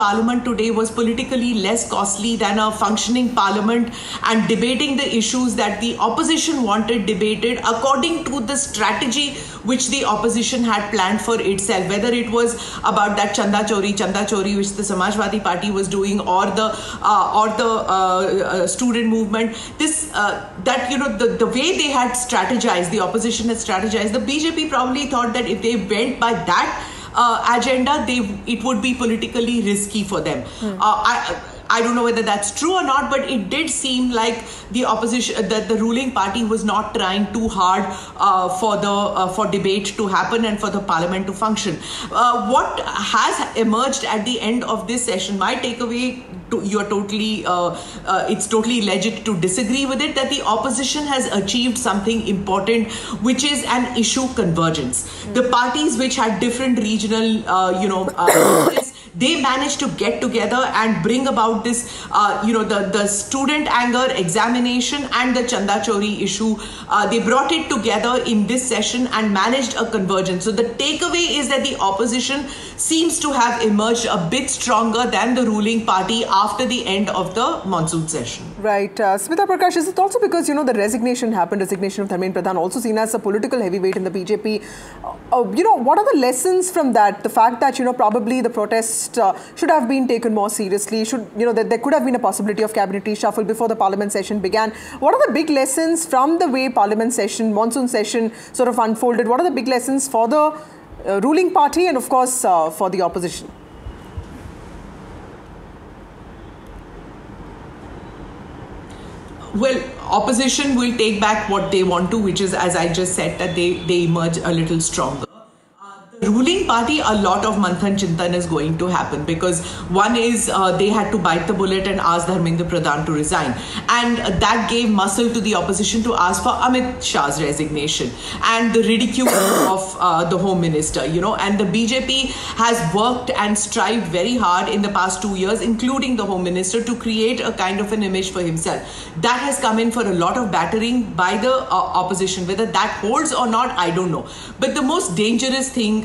Parliament today was politically less costly than a functioning parliament, and debating the issues that the opposition wanted debated according to the strategy which the opposition had planned for itself, whether it was about that chanda chori which the Samajwadi Party was doing, or the student movement. The way they had strategized, the opposition had strategized, the BJP probably thought that if they went by that agenda, it would be politically risky for them. I don't know whether that's true or not, but it did seem like the opposition, that the ruling party was not trying too hard for debate to happen and for the parliament to function. What has emerged at the end of this session, my takeaway, it's totally legit to disagree with it, that the opposition has achieved something important, which is an issue convergence. The parties which had different regional, they managed to get together and bring about this, the student anger, examination and the chanda chori issue. They brought it together in this session and managed a convergence. So the takeaway is that the opposition seems to have emerged a bit stronger than the ruling party after the end of the monsoon session. Right. Smita Prakash, is it also because, the resignation of Dharmendra Pradhan, also seen as a political heavyweight in the BJP? What are the lessons from that? The fact that, probably the protest should have been taken more seriously, that there could have been a possibility of cabinet reshuffle before the parliament session began. What are the big lessons from the way parliament session, monsoon session sort of unfolded? What are the big lessons for the ruling party and of course for the opposition? Well, opposition will take back what they want to, which is, as I just said, that they emerge a little stronger. The ruling party, a lot of Manthan Chintan is going to happen, because one is they had to bite the bullet and ask Dharmendra Pradhan to resign, and that gave muscle to the opposition to ask for Amit Shah's resignation and the ridicule of the Home Minister, and the BJP has worked and strived very hard in the past 2 years, including the Home Minister, to create a kind of an image for himself. That has come in for a lot of battering by the opposition. Whether that holds or not, I don't know. But the most dangerous thing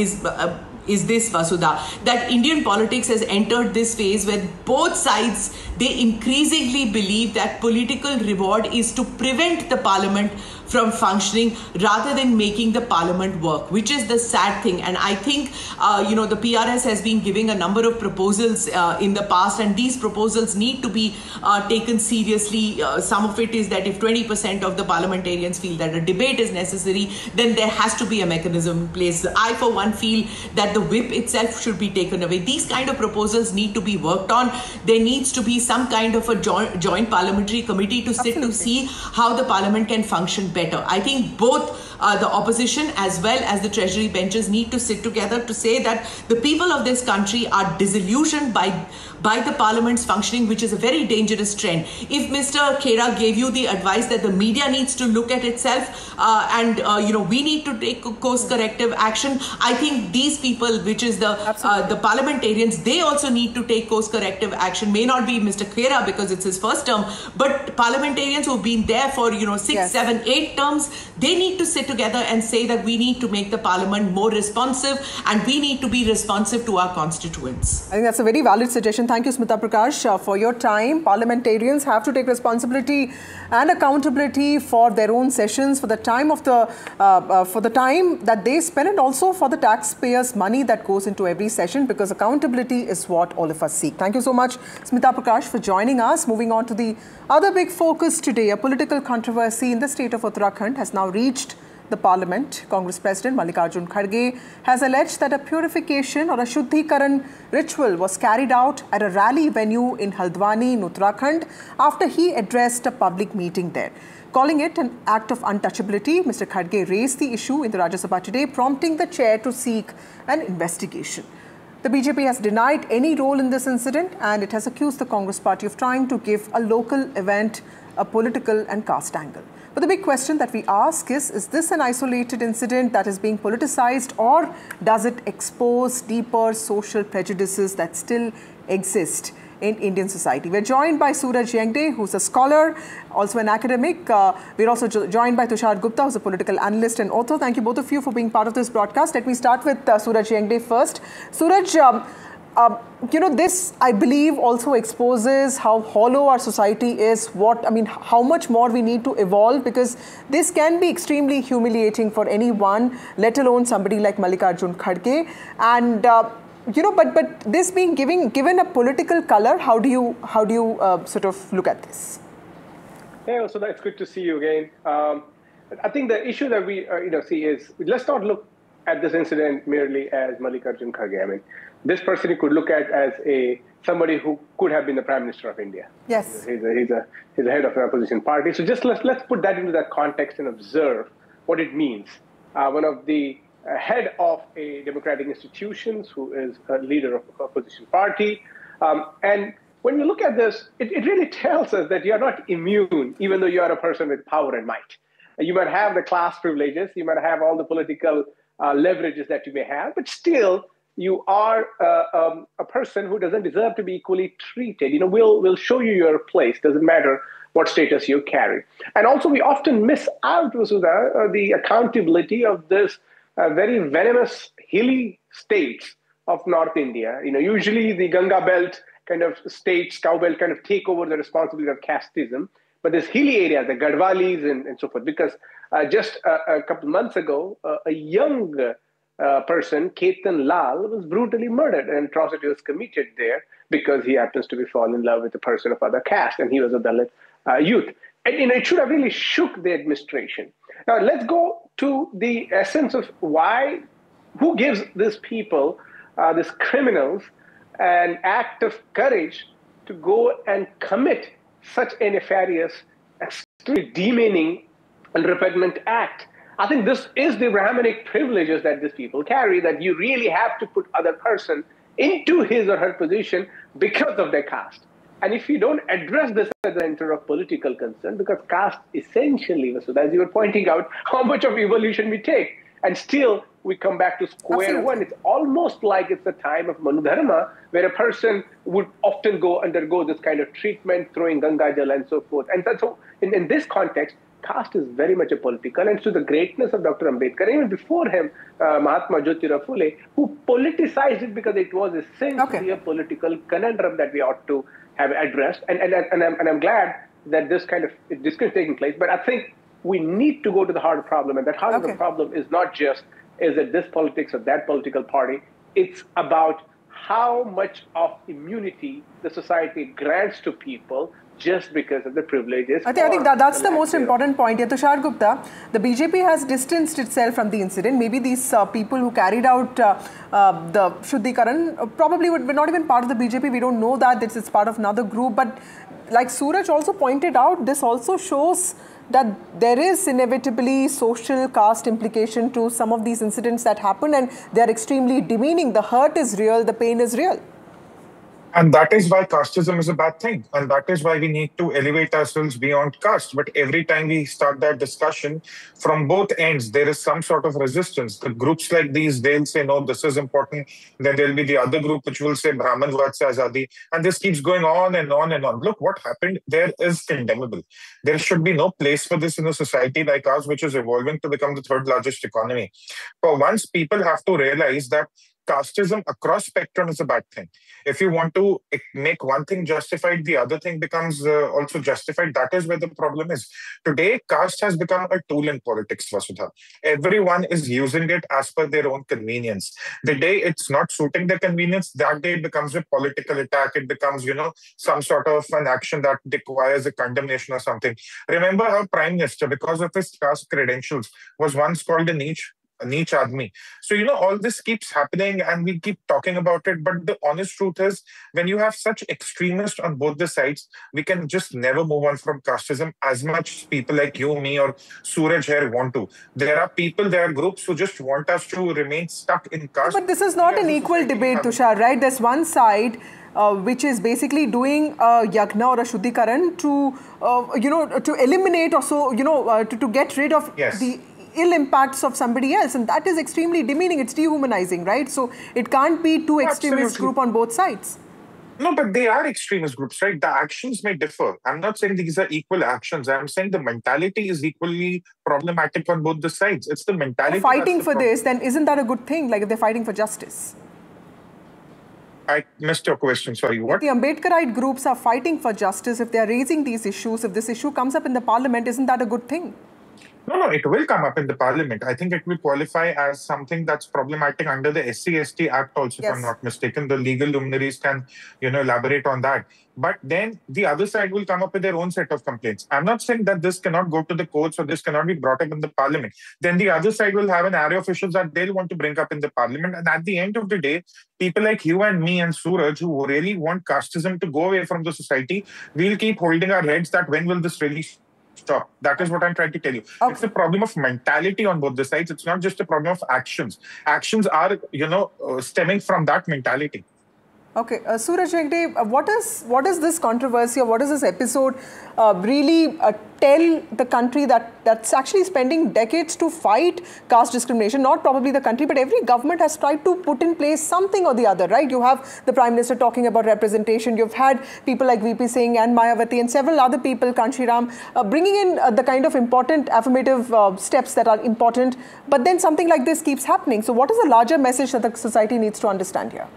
is this, Vasudha, that Indian politics has entered this phase where both sides, they increasingly believe that political reward is to prevent the parliament from functioning rather than making the parliament work, which is the sad thing. And I think, the PRS has been giving a number of proposals in the past, and these proposals need to be taken seriously. Some of it is that if 20% of the parliamentarians feel that a debate is necessary, then there has to be a mechanism in place. I, for one, feel that the whip itself should be taken away. These kind of proposals need to be worked on. There needs to be some kind of a joint parliamentary committee to sit to see how the parliament can function better. I think both the opposition as well as the treasury benches need to sit together to say that the people of this country are disillusioned by the parliament's functioning, which is a very dangerous trend. If Mr. Khera gave you the advice that the media needs to look at itself and we need to take course corrective action, I think these people, which is the parliamentarians, they also need to take course corrective action. May not be Mr. Khera because it's his first term, but parliamentarians who've been there for 6, 7, 8 terms, they need to sit together and say that we need to make the parliament more responsive, and we need to be responsive to our constituents. I think that's a very valid suggestion. Thank you, Smita Prakash, for your time. Parliamentarians have to take responsibility and accountability for their own sessions, for the time of for the time that they spend, and also for the taxpayers' money that goes into every session, because accountability is what all of us seek. Thank you so much, Smita Prakash, for joining us. Moving on to the other big focus today, a political controversy in the state of Uttarakhand has now reached the parliament. Congress President Mallikarjun Kharge has alleged that a purification or a Shuddhikaran ritual was carried out at a rally venue in Haldwani in Uttarakhand after he addressed a public meeting there. Calling it an act of untouchability, Mr. Kharge raised the issue in the Rajya Sabha today, prompting the chair to seek an investigation. The BJP has denied any role in this incident, and it has accused the Congress party of trying to give a local event a political and caste angle. But the big question that we ask is this an isolated incident that is being politicized, or does it expose deeper social prejudices that still exist in Indian society? We're joined by Suraj Yengde, who's a scholar, also an academic. We're also joined by Tushar Gupta, who's a political analyst and author. Thank you both of you for being part of this broadcast. Let me start with Suraj Yengde first. Suraj, this, I believe, also exposes how hollow our society is, how much more we need to evolve, because this can be extremely humiliating for anyone, let alone somebody like Mallikarjun Kharge. And, but this being given a political color, how do you sort of look at this? Yeah, so that's good to see you again. I think the issue that we see is, let's not look at this incident merely as Mallikarjun Kharge. I mean, this person you could look at as somebody who could have been the Prime Minister of India. Yes. He's a head of an opposition party. So just let's put that into that context and observe what it means. One of the head of a democratic institutions who is a leader of an opposition party. And when you look at this, it really tells us that you're not immune, even though you are a person with power and might. You might have the class privileges, you might have all the political leverages that you may have, but still you are a person who doesn't deserve to be equally treated. We'll show you your place. Doesn't matter what status you carry. And also, we often miss out, Vasudha, the accountability of this very venomous hilly states of North India. Usually the Ganga belt kind of states, cow belt kind of take over the responsibility of casteism. But this hilly area, the Gadwalis and so forth, because just a couple months ago, a young person, Ketan Lal, was brutally murdered. An atrocity was committed there because he happens to be fallen in love with a person of other caste, and he was a Dalit youth. And it should have really shook the administration. Now, let's go to the essence of who gives these people, these criminals, an act of courage to go and commit such a nefarious, extremely demeaning and repugnant act. I think this is the Brahminic privileges that these people carry, that you really have to put other person into his or her position because of their caste. And if you don't address this as a center of political concern, because caste essentially, as you were pointing out, how much of evolution we take, and still we come back to square one. It's almost like it's the time of Manudharma, where a person would often undergo this kind of treatment, throwing Ganga Jal and so forth. And so in this context, caste is very much a political, and to the greatness of Dr. Ambedkar, even before him, Mahatma Jyotirao Phule, who politicized it because it was essentially a political conundrum that we ought to have addressed. And I'm glad that this kind of discussion is taking place. But I think we need to go to the heart of the problem, and that heart of the problem is not just is it this politics or that political party. It's about how much of immunity the society grants to people just because of the privileges. I think that's the most important point. Tushar Gupta, the BJP has distanced itself from the incident. Maybe these people who carried out the Shuddhikaran probably were not even part of the BJP. We don't know that. It's part of another group. But like Suraj also pointed out, this also shows that there is inevitably social caste implication to some of these incidents that happen, and they are extremely demeaning. The hurt is real, the pain is real. And that is why casteism is a bad thing. And that is why we need to elevate ourselves beyond caste. But every time we start that discussion, from both ends, there is some sort of resistance. The groups like these, they'll say, no, this is important. Then there'll be the other group which will say, Brahman Vatsa Azadi. And this keeps going on and on and on. Look, what happened there is condemnable. There should be no place for this in a society like ours, which is evolving to become the third largest economy. For once, people have to realize that casteism across spectrum is a bad thing. If you want to make one thing justified, the other thing becomes also justified. That is where the problem is. Today, caste has become a tool in politics, Vasudha. Everyone is using it as per their own convenience. The day it's not suiting their convenience, that day it becomes a political attack. It becomes, some sort of an action that requires a condemnation or something. Remember our Prime Minister, because of his caste credentials, was once called a niche Admi. So, all this keeps happening and we keep talking about it. But the honest truth is, when you have such extremists on both the sides, we can just never move on from casteism as much people like you, me, or Suraj here want to. There are groups who just want us to remain stuck in caste. But this is not an equal debate, Tushar, right? There's one side which is basically doing a yagna or a shuddhikaran to eliminate or to get rid of the ill impacts of somebody else, and that is extremely demeaning. It's dehumanizing, right? So it can't be two extremist group on both sides. No, but they are extremist groups, right? The actions may differ. I'm not saying these are equal actions. I'm saying the mentality is equally problematic on both the sides. It's the mentality. Fighting for this, then isn't that a good thing? Like if they're fighting for justice? I missed your question. Sorry, what? The Ambedkarite groups are fighting for justice. If they are raising these issues, if this issue comes up in the parliament, isn't that a good thing? No, it will come up in the parliament. I think it will qualify as something that's problematic under the SC/ST Act also, Yes. if I'm not mistaken. The legal luminaries can, elaborate on that. But then the other side will come up with their own set of complaints. I'm not saying that this cannot go to the courts or this cannot be brought up in the parliament. Then the other side will have an array of issues that they'll want to bring up in the parliament. And at the end of the day, people like you and me and Suraj, who really want casteism to go away from the society, we'll keep holding our heads that when will this really stop? That is what I'm trying to tell you. Okay. It's a problem of mentality on both the sides. It's not just a problem of actions. Actions are, stemming from that mentality. Okay, Suraj Hegde, what is this controversy or what is this episode really tell the country that's actually spending decades to fight caste discrimination? Not probably the country, but every government has tried to put in place something or the other, right? You have the Prime Minister talking about representation. You've had people like VP Singh and Mayawati and several other people, Kanshiram, bringing in the kind of important affirmative steps that are important. But then something like this keeps happening. So what is the larger message that the society needs to understand here?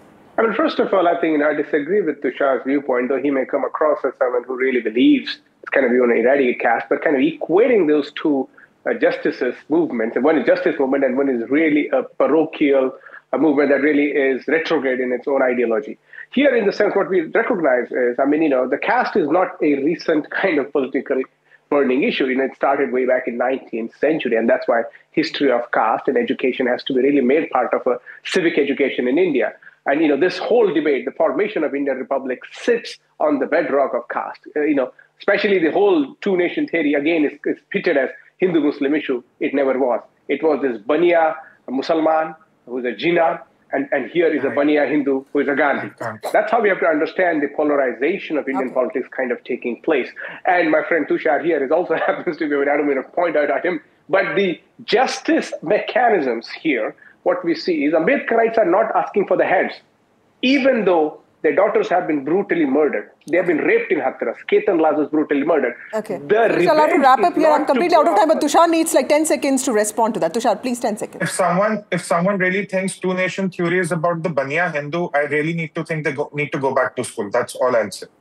I mean, first of all, I think I disagree with Tushar's viewpoint, though he may come across as someone who really believes it's kind of you want to eradicate caste, but kind of equating those two justices movements. And one is justice movement, and one is really a parochial movement that really is retrograde in its own ideology. Here, in the sense, what we recognize is, the caste is not a recent kind of political burning issue. It started way back in 19th century, and that's why history of caste and education has to be really made part of a civic education in India. And, this whole debate, the formation of Indian Republic sits on the bedrock of caste. Especially the whole two-nation theory, again, is pitted as Hindu-Muslim issue. It never was. It was this Baniya Musalman, who's a Jinnah, and here is a Baniya Hindu, who is a Gandhi. That's how we have to understand the polarization of Indian politics kind of taking place. And my friend Tushar here also happens to be, I don't mean to point out at him, but the justice mechanisms here, what we see is Ambedkarites are not asking for the heads, even though their daughters have been brutally murdered. They have been raped in Hathras. Ketan Lal was brutally murdered. Okay. I'll have to wrap up here. I'm completely out of time, but Tushar needs like 10 seconds to respond to that. Tushar, please, 10 seconds. If someone really thinks two-nation theory is about the Baniya Hindu, I really need to think they need to go back to school. That's all I'll say.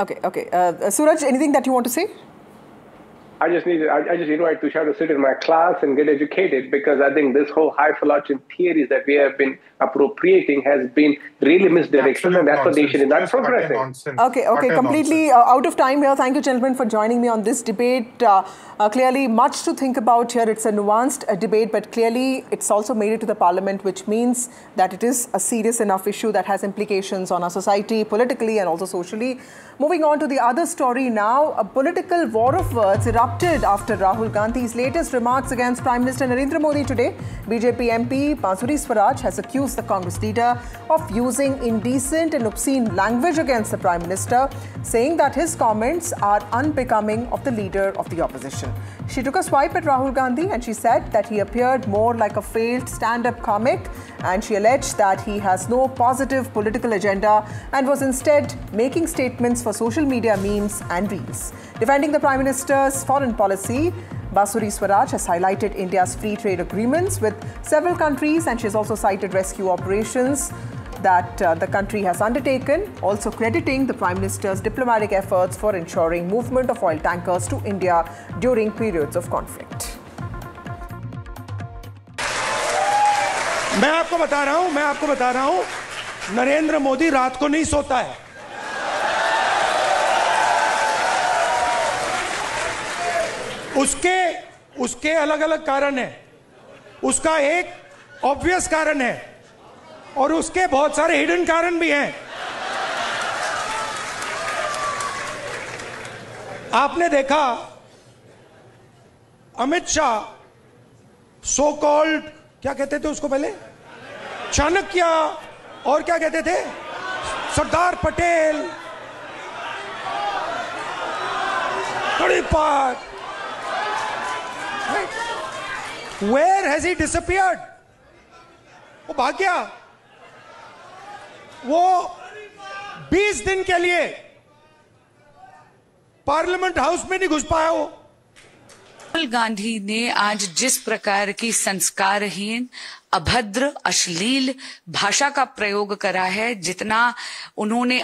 Okay. Suraj, anything that you want to say? I just invite Tushar to sit in my class and get educated, because I think this whole highfalutin theories that we have been appropriating has been really misdirection, and that's what they should not progressing. Okay, completely out of time here. Thank you, gentlemen, for joining me on this debate. Clearly, much to think about here. It's a nuanced debate, but clearly it's also made it to the parliament, which means that it is a serious enough issue that has implications on our society, politically and also socially. Moving on to the other story now, a political war of words erupted after Rahul Gandhi's latest remarks against Prime Minister Narendra Modi today. BJP MP Bansuri Swaraj has accused the Congress leader of using indecent and obscene language against the Prime Minister, saying that his comments are unbecoming of the leader of the opposition. She took a swipe at Rahul Gandhi and she said that he appeared more like a failed stand-up comic, and she alleged that he has no positive political agenda and was instead making statements for social media memes and reels. Defending the Prime Minister's foreign policy, Bansuri Swaraj has highlighted India's free trade agreements with several countries, and she has also cited rescue operations that the country has undertaken, also crediting the Prime Minister's diplomatic efforts for ensuring movement of oil tankers to India during periods of conflict. मैं आपको बता रहा हूं, नरेंद्र मोदी रात को नहीं सोता है। उसके अलग-अलग कारण है। उसका एक ऑब्वियस कारण है और उसके बहुत सारे हिडन कारण भी हैं। आपने देखा अमित शाह सो कॉल्ड, क्या कहते थे उसको पहले, चाणक्य, और क्या कहते थे, Sardar Patel, कड़ीपार। Where has he disappeared? वो भाग गया। वो 20 दिन के लिए पार्लियामेंट हाउस में नहीं घुस पाया वो। राहुल गांधी ने आज जिस प्रकार की संस्कारहीन, अभद्र, अश्लील भाषा का प्रयोग करा है, जितना उन्होंने